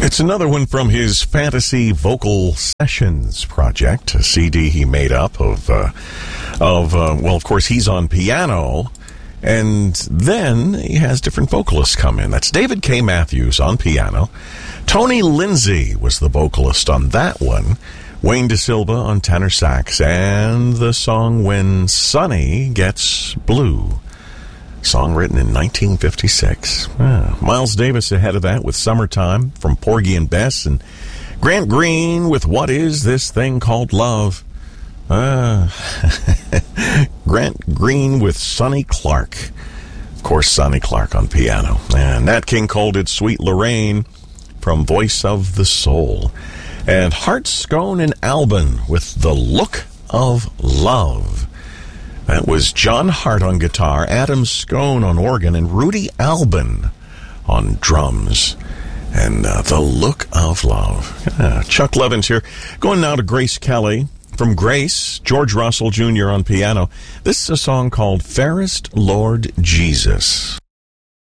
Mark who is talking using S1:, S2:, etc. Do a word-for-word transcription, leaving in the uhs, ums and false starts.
S1: It's another one from his Fantasy Vocal Sessions project, a C D he made up of, uh, of uh, well, of course, he's on piano, and then he has different vocalists come in. That's David K. Matthews on piano. Tony Lindsay was the vocalist on that one. Wayne De Silva on tenor sax, and the song When Sunny Gets Blue. Song written in nineteen fifty-six. Ah, Miles Davis ahead of that with Summertime from Porgy and Bess, and Grant Green with What Is This Thing Called Love? Uh, Grant Green with Sonny Clark. Of course, Sonny Clark on piano. And Nat King Cole did Sweet Lorraine from Voice of the Soul. And Hart Scone and Albin with The Look of Love. That was John Hart on guitar, Adam Scone on organ, and Rudy Albin on drums. And uh, The Look of Love. Yeah, Chuck Levin's here. Going now to Grace Kelly. From Grace, George Russell Junior on piano. This is a song called Fairest Lord Jesus.